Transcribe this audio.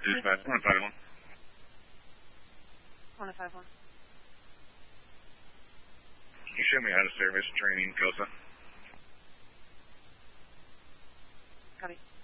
Dispatch, 151. 151. Can you show me how to service training COSA? Copy.